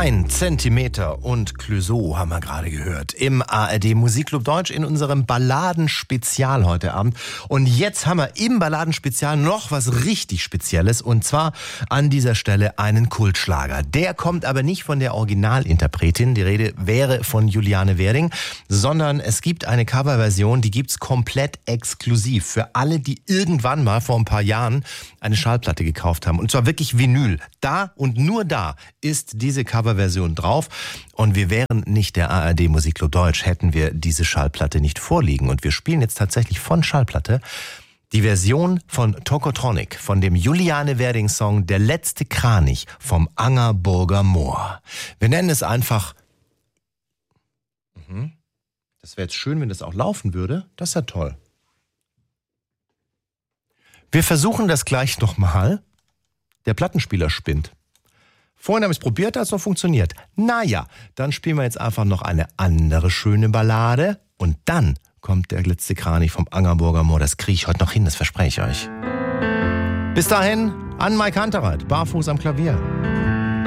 Kein Zentimeter und Clouseau haben wir gerade gehört. Im ARD Musikclub Deutsch in unserem Balladenspezial heute Abend. Und jetzt haben wir im Balladenspezial noch was richtig Spezielles. Und zwar an dieser Stelle einen Kultschlager. Der kommt aber nicht von der Originalinterpretin, die Rede wäre von Juliane Werding, sondern es gibt eine Coverversion, die gibt's komplett exklusiv für alle, die irgendwann mal vor ein paar Jahren eine Schallplatte gekauft haben. Und zwar wirklich Vinyl. Da und nur da ist diese Coverversion drauf. Und wir wären nicht der ARD Musikclub Deutsch, hätten wir diese Schallplatte nicht vorliegen. Und wir spielen jetzt tatsächlich von Schallplatte die Version von Tokotronic, von dem Juliane Werding Song Der letzte Kranich vom Angerburger Moor. Wir nennen es einfach... Das wäre jetzt schön, wenn das auch laufen würde. Das ist ja toll. Wir versuchen das gleich nochmal. Der Plattenspieler spinnt. Vorhin habe ich es probiert, da hat es noch funktioniert. Naja, dann spielen wir jetzt einfach noch eine andere schöne Ballade. Und dann kommt der letzte Kranich vom Angerburger Moor. Das kriege ich heute noch hin, das verspreche ich euch. Bis dahin, an Mike Hunterreit, barfuß am Klavier.